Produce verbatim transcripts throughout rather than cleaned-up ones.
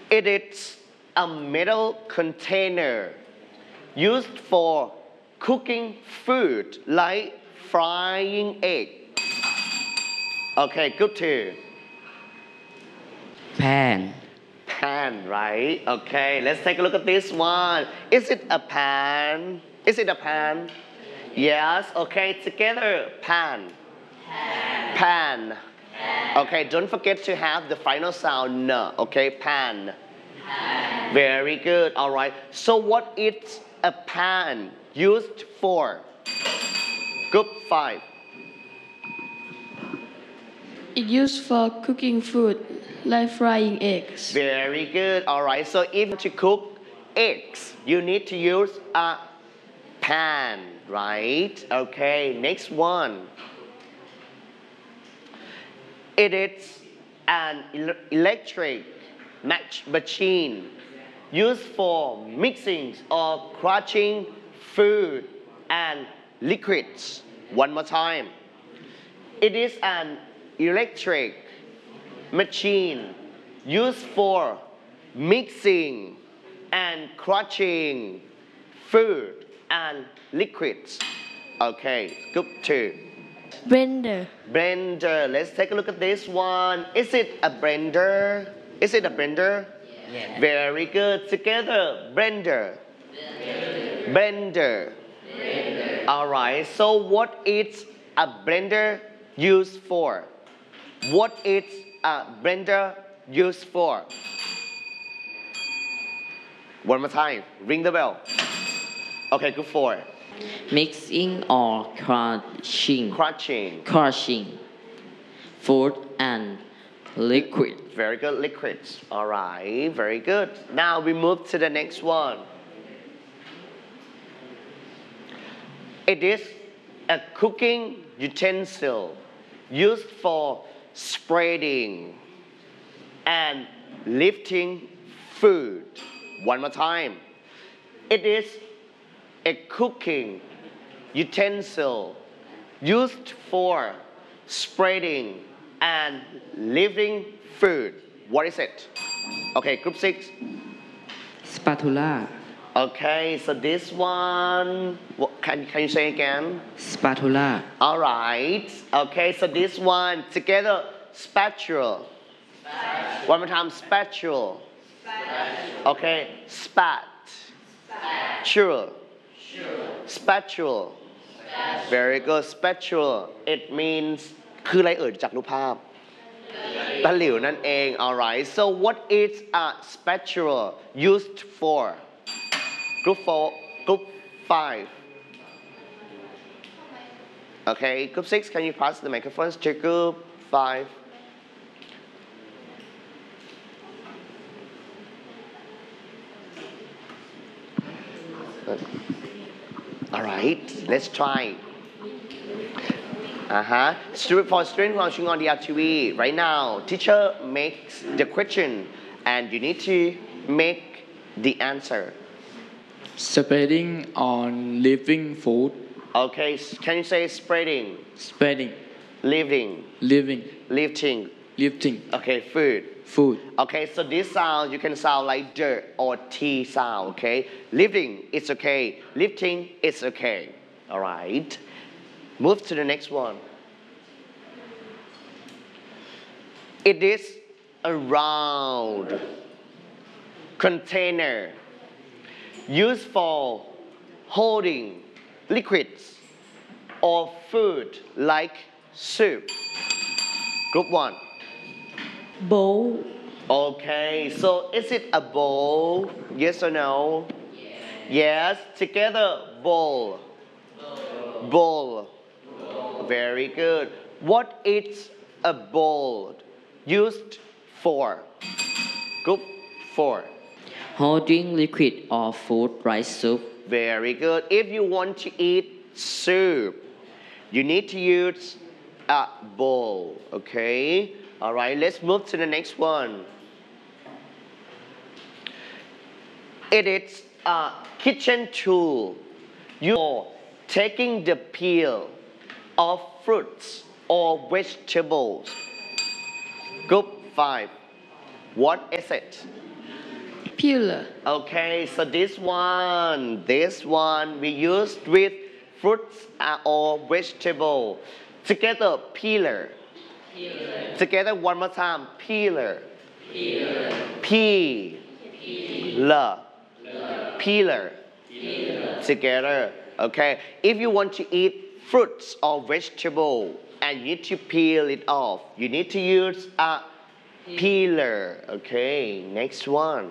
It is a metal container used for cooking food like frying egg. Okay, good too. pan, Pan, right? Okay, let's take a look at this one. Is it a pan? Is it a pan? Yes, okay, together. Pan. Pan. Okay, don't forget to have the final sound n. Okay, pan. Very good. All right. So what is a pan used for? Group five. It used for cooking food, like frying eggs. Very good. All right. So if to cook eggs, you need to use a pan, right? Okay. Next one. It is an el- electric match machine used for mixing or crushing food and liquids. One more time. It is an electric machine used for mixing and crushing food and liquids. Okay, group two. Blender. Blender. Let's take a look at this one. Is it a blender? Is it a blender? yeah, Very good. Together, blender. Blender. All right. So what is a blender used for? What is a blender used for? One more time. Ring the bell. Okay, good for mixing or crushing, crushing. crushing food and liquid. Very good, liquids. All right, very good. Now we move to the next one. It is a cooking utensil used for spreading and lifting food. One more time. It is a cooking utensil used for spreading and lifting food. What is it? Okay, group six. spatula, Okay, so this one, what, can, can you say again? spatula, All right. Okay, so this one together, spatula. One more time, spatula. Okay, spat. Spatula. Spatula. Very good. Spatula. It means คืออะไรเอ่ยจากรูปภาพตะหลิวนั่นเอง alright so what is a spatula used for group four group five okay group six can you pass the microphones to group five alright let's try Uh-huh. Student for student watching on the R T V, right now, teacher makes the question and you need to make the answer. Spreading on living food. Okay, s- can you say spreading, Spreading, living, living, lifting? lifting, Okay, food. food. Okay, so this sound you can sound like the or T sound, okay? Lifting, it's okay. Lifting, it's okay. All right. Move to the next one. It is a round container used for holding liquids or food like soup. Group one. Bowl. Okay, so is it a bowl? Yes or no? Yes. Together, bowl. Bowl. Very good. What is a bowl used for? Group four. holding liquid or food like soup. Very good. If you want to eat soup, you need to use a bowl. Okay? All right, let's move to the next one. It is a kitchen tool used for taking the peel of fruits or vegetables. Group five. What is it? Peeler. Okay, so this one, this one we use with fruits uh, or vegetable. Together, peeler. Together, one more time, peeler. Peeler. Peeler. Together, okay. If you want to eat fruits or vegetable and you need to peel it off, you need to use a peeler. Okay, next one.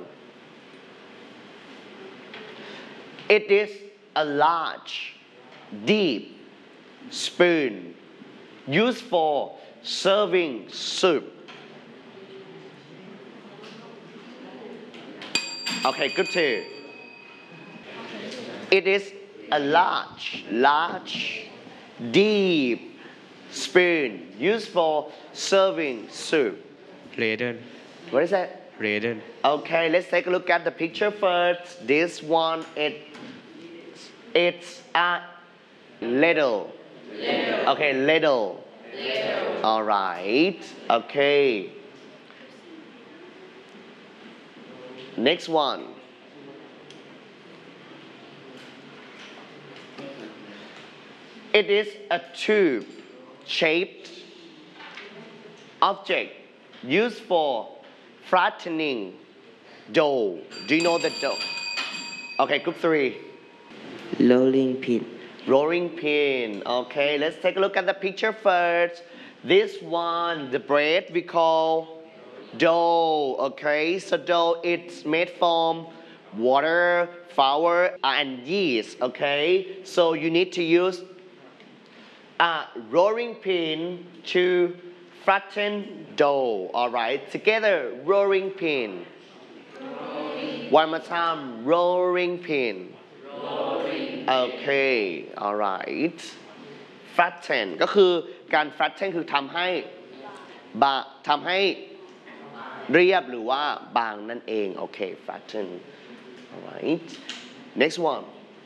It is a large, deep spoon used for serving soup. Okay, good too. It is a large, large, deep spoon used for serving soup. Raiden. What is that? Raiden. Okay, let's take a look at the picture first. This one, it, it's a little. Okay, little. All right. Okay. Next one. It is a tube shaped object used for flattening dough. Do you know the dough? Okay, group three. Rolling pin. Rolling pin. Okay, let's take a look at the picture first. This one, the bread we call dough. Okay, so dough it's made from water, flour, and yeast. Okay, so you need to use a rolling pin to flatten dough. All right, together, rolling pin. One more time, rolling pin. Okay, alright. flatten ก็คือการ flatten คือทำให้บาทำให้เรียบหรือว่าบางนั่นเอง โอเค flatten alright next one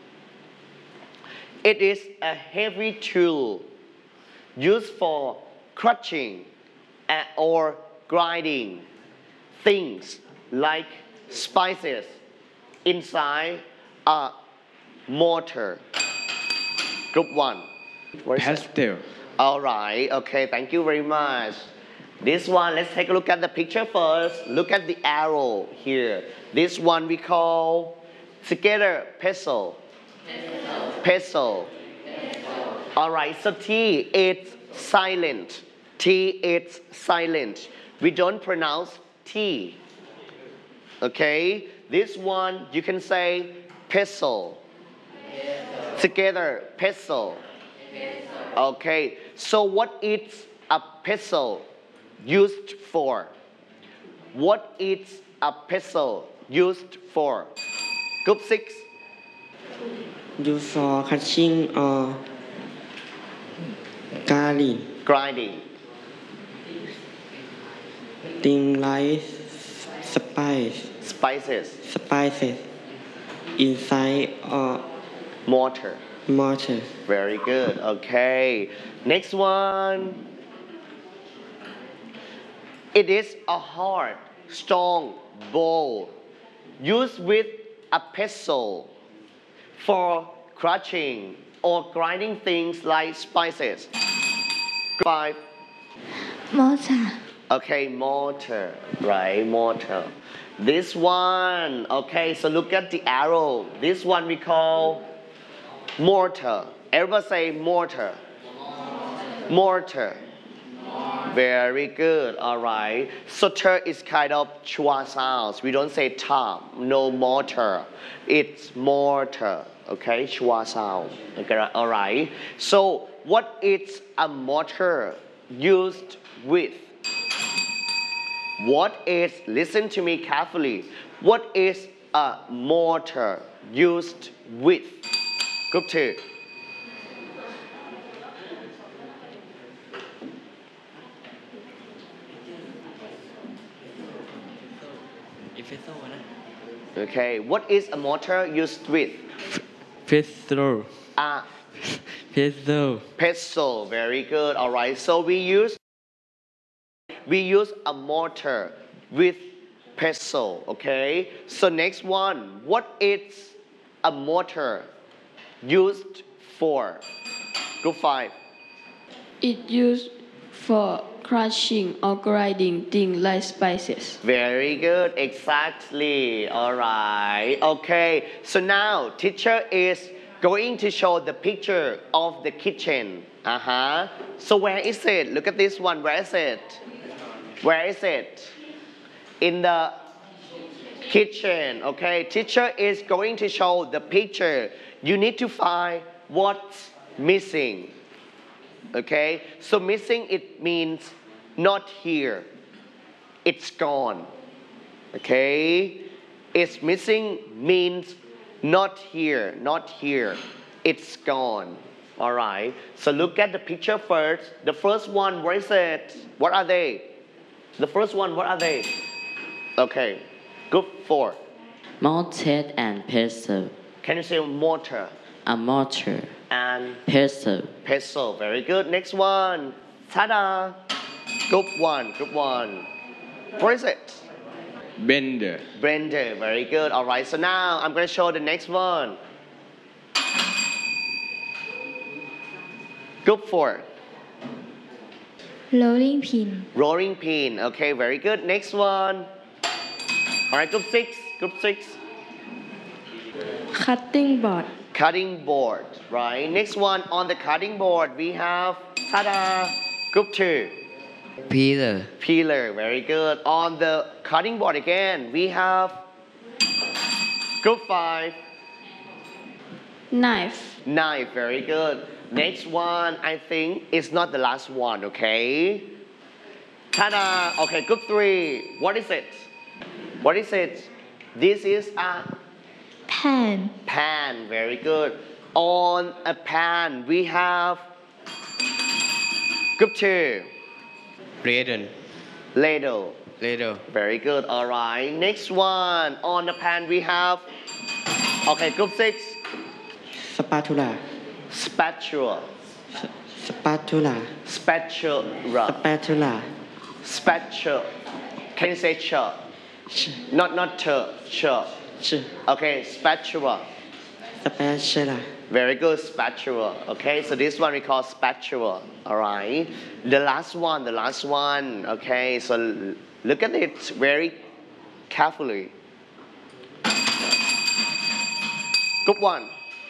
it is a heavy tool used for crushing or grinding things like spices inside a mortar. Group one. What is that? Pastel. All right. Okay. Thank you very much. This one, let's take a look at the picture first. Look at the arrow here. This one we call together pestle. Pestle. All right. So T, it's silent. T, it's silent. We don't pronounce T. Okay. This one, you can say pestle. Together, pestle. Okay, so what is a pestle used for? What is a pestle used for? Group six. Used for cutting or grinding. Grinding. Things like spice, Spices. spices inside or Mortar. mortar. Very good. Okay. Next one. It is a hard, strong bowl used with a pestle for crushing or grinding things like spices. Five. Mortar. Okay, mortar. Right, mortar. This one. Okay, so look at the arrow. This one we call mortar. Everybody say mortar. Mortar. Very good. All right. So ter is kind of chua sounds. We don't say ta. No mortar. It's mortar. Okay, chua sound. Okay, all right. So what is a mortar used with? What is, listen to me carefully. What is a mortar used with? Group two. Okay, what is a mortar used with? Pestle. A Pestle. pestle. Very good. All right. So we use we use a mortar with pestle. Okay. So next one, what is a mortar used for? Group five. It used for crushing or grinding things like spices. Very good, exactly. All right. Okay. So now teacher is going to show the picture of the kitchen. Uh huh. So where is it? Look at this one. Where is it? Where is it? In the kitchen. Okay. Teacher is going to show the picture. You need to find what's missing. Okay. So missing, it means not here. It's gone. Okay. It's missing means not here, not here. It's gone. All right. So look at the picture first. The first one, where is it? What are they? The first one, what are they? Okay. Group four. Mortar and pestle. Can you say mortar A mortar. and Pestle. pestle? Very good. Next one. Ta-da. Group one, group one. What is it? Blender. Blender. Very good. All right. So now I'm going to show the next one. Group four. Rolling pin. Rolling pin. Okay, very good. Next one. All right, group six. Group six. Cutting board. Cutting board. Right. Next one on the cutting board we have. Ta-da. Group two. Peeler. Peeler. Very good. On the cutting board again we have. Group five. Knife. Knife. Very good. Next one, I think, is not the last one, okay? Ta-da! Okay, group three. What is it? What is it? This is a Pan. pan. Very good. On a pan, we have group two. Ladle. Ladle. Ladle. Very good. All right. Next one. On the pan, we have. Okay, group six. spatula Spatula. spatula Spatula. spatula Spatula. Can you say ch? ch Not not ch. Ch. ch Okay, spatula. spatula Very good, spatula. Okay, so this one we call spatula. All right. The last one, the last one. Okay, so l- look at it very carefully. Group one.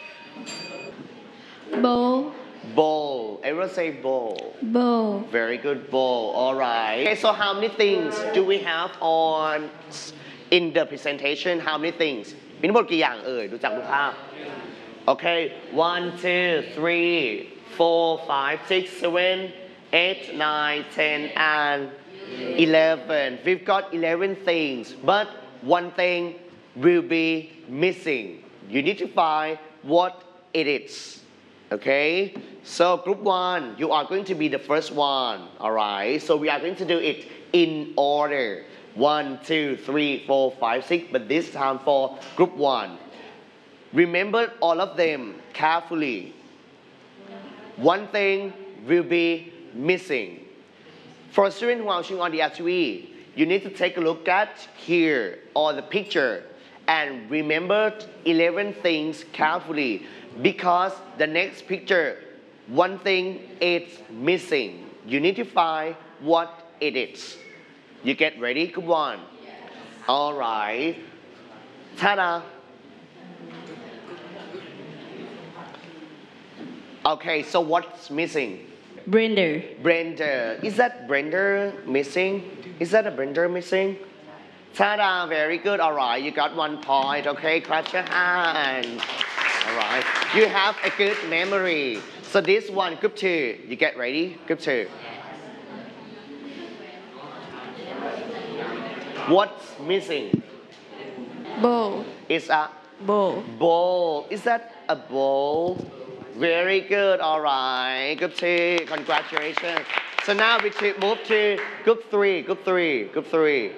Bowl. Bowl. Everyone say bowl. Bowl. Very good, bowl. All right. Okay, so how many things do we have on in the presentation? How many things? มีทั้งหมดกี่อย่างเอ่ยดูจากรูปภาพ Okay, one, two, three, four, five, six, seven, eight, nine, ten, and eleven. We've got eleven things, but one thing will be missing. You need to find what it is. Okay, so group one, you are going to be the first one. All right, so we are going to do it in order. One, two, three, four, five, six, but this time for group one. Remember all of them carefully. One thing will be missing. For students who are watching on the L T V, you need to take a look at here or the picture and remember eleven things carefully because the next picture, one thing is missing. You need to find what it is. You get ready? Good one. All right. Ta-da. Okay, so what's missing? Blender. Blender. Is that blender missing? Is that a blender missing? Ta-da, very good. All right, you got one point. Okay, clap your hands. All right, you have a good memory. So this one, group two. You get ready? Group two. What's missing? Bowl. It's a Bowl. bowl. Is that a bowl? Very good. All right. Group two. Congratulations. So now we to move to group three. Group three. Group three.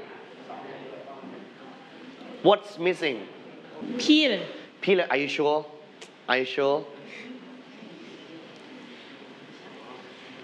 What's missing? Peel. Peeler. Are you sure? Are you sure?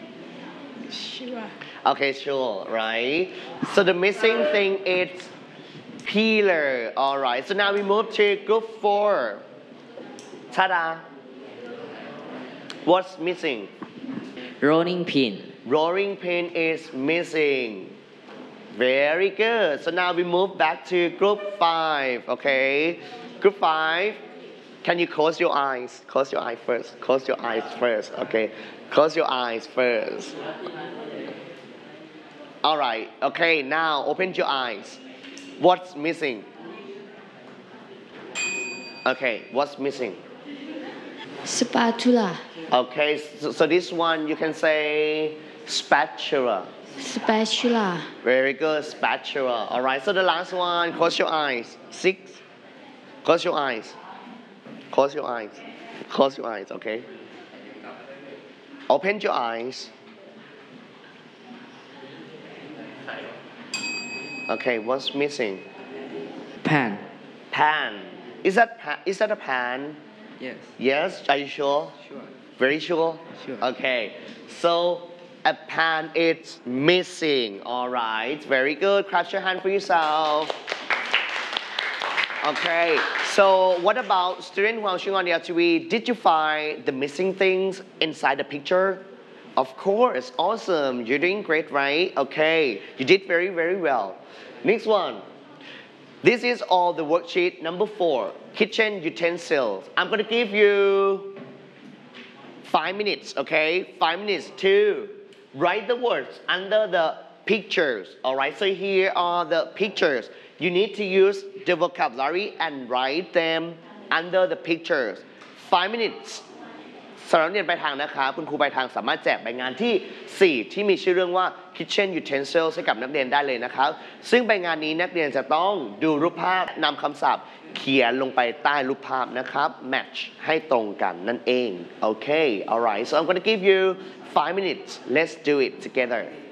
Sure. Okay, sure. Right. So the missing thing is Peeler. All right. So now we move to group four. Ta-da. What's missing? Rolling pin. Rolling pin is missing. Very good. So now we move back to group five. Okay. Group five. Can you close your eyes? Close your eyes first. Close your eyes first. Okay. Close your eyes first. All right. Okay. Now open your eyes. What's missing? Okay. What's missing? spatula, Okay. So, so this one you can say spatula. spatula, Very good. Spatula. All right. So the last one. Close your eyes. Six. Close your eyes. Close your eyes. Close your eyes. Okay. Open your eyes. Okay, what's missing? Pan. Pan. Is that pa- is that a pan? Yes. Yes. Are you sure? Sure. Very sure? Sure. Okay. So a pan is missing. All right. Very good. Clap your hand for yourself. Okay. So what about student who are watching on the L T V? Did you find the missing things inside the picture? Of course. Awesome. You're doing great, right? Okay. You did very, very well. Next one. This is all the worksheet number four, kitchen utensils. I'm going to give you five minutes, okay? Five minutes to write the words under the pictures, all right? So here are the pictures. You need to use the vocabulary and write them under the pictures. Five minutes. สำหรับนักเรียนปลายทางนะครับคุณครูปลายทางสามารถแจกใบงานที่สี่ที่มีชื่อเรื่องว่า Kitchen Utensils ให้กับนักเรียนได้เลยนะครับซึ่งใบงานนี้นักเรียนจะต้องดูรูปภาพนำคำศัพท์เขียนลงไปใต้รูปภาพนะครับ match ให้ตรงกันนั่นเอง Okay alright so I'm gonna give you five minutes let's do it together